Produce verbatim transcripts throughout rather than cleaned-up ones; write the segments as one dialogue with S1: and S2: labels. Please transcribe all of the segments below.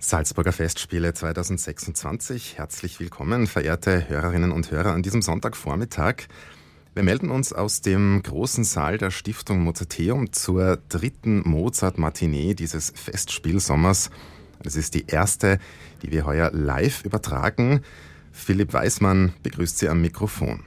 S1: Salzburger Festspiele zwanzig sechsundzwanzig. Herzlich willkommen, verehrte Hörerinnen und Hörer, an diesem Sonntagvormittag. Wir melden uns aus dem großen Saal der Stiftung Mozarteum zur dritten Mozart-Matinee dieses Festspielsommers. Das ist die erste, die wir heuer live übertragen. Philipp Weismann begrüßt Sie am Mikrofon.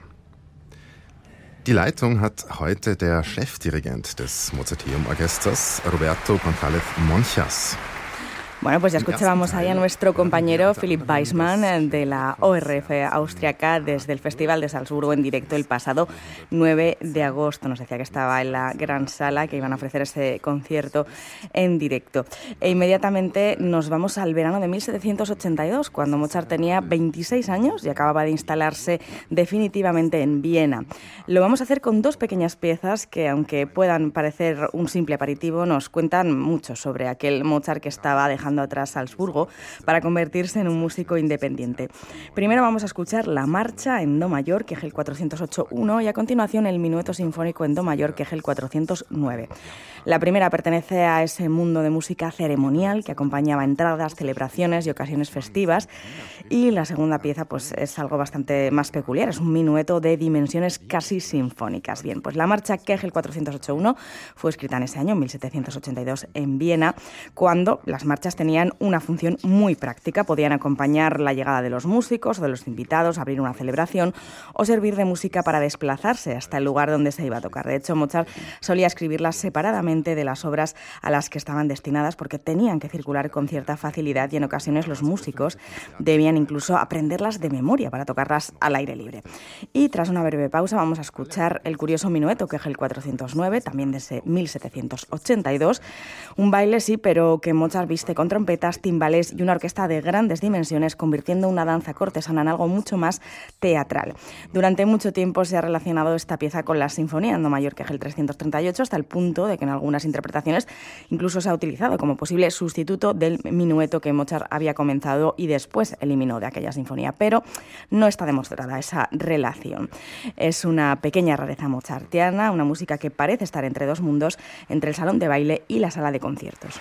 S1: Die Leitung hat heute der Chefdirigent des Mozarteum-Orchesters, Roberto González Monchas.
S2: Bueno, pues ya escuchábamos ahí a nuestro compañero Philipp Weismann de la O R F austriaca desde el Festival de Salzburgo en directo el pasado nueve de agosto. Nos decía que estaba en la gran sala, que iban a ofrecer ese concierto en directo. E inmediatamente nos vamos al verano de mil setecientos ochenta y dos, cuando Mozart tenía veintiséis años y acababa de instalarse definitivamente en Viena. Lo vamos a hacer con dos pequeñas piezas que, aunque puedan parecer un simple aperitivo, nos cuentan mucho sobre aquel Mozart que estaba dejando atrás Salzburgo para convertirse en un músico independiente. Primero vamos a escuchar la marcha en do mayor, que es el cuatrocientos ocho uno, y a continuación el minueto sinfónico en do mayor, que es el cuatrocientos nueve. La primera pertenece a ese mundo de música ceremonial que acompañaba entradas, celebraciones y ocasiones festivas, y la segunda pieza pues es algo bastante más peculiar, es un minueto de dimensiones casi sinfónicas. Bien, pues la marcha Kegel cuatrocientos ocho uno fue escrita en ese año, mil setecientos ochenta y dos, en Viena, cuando las marchas tenían una función muy práctica. Podían acompañar la llegada de los músicos o de los invitados, abrir una celebración o servir de música para desplazarse hasta el lugar donde se iba a tocar. De hecho, Mozart solía escribirlas separadamente de las obras a las que estaban destinadas porque tenían que circular con cierta facilidad y en ocasiones los músicos debían incluso aprenderlas de memoria para tocarlas al aire libre. Y tras una breve pausa vamos a escuchar el curioso minueto, que es el cuatrocientos nueve, también de ese mil setecientos ochenta y dos. Un baile, sí, pero que Mozart viste con trompetas, timbales y una orquesta de grandes dimensiones, convirtiendo una danza cortesana en algo mucho más teatral. Durante mucho tiempo se ha relacionado esta pieza con la sinfonía en do mayor, que es el trescientos treinta y ocho, hasta el punto de que en algunas interpretaciones incluso se ha utilizado como posible sustituto del minueto que Mozart había comenzado y después eliminó de aquella sinfonía, pero no está demostrada esa relación. Es una pequeña rareza mozartiana, una música que parece estar entre dos mundos, entre el salón de baile y la sala de conciertos.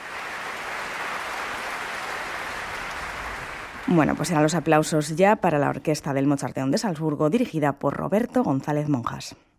S2: Bueno, pues eran los aplausos ya para la orquesta del Mozarteum de Salzburgo, dirigida por Roberto González Monchas.